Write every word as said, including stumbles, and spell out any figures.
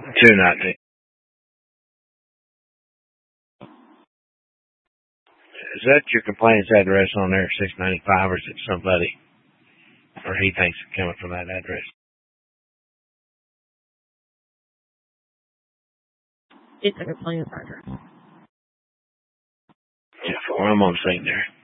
Two nineteen. Is that your complainant's address on there, six ninety-five, or is it somebody, or he thinks it's coming from that address? It's a complainant's address. Yeah, for I'm on Saint there.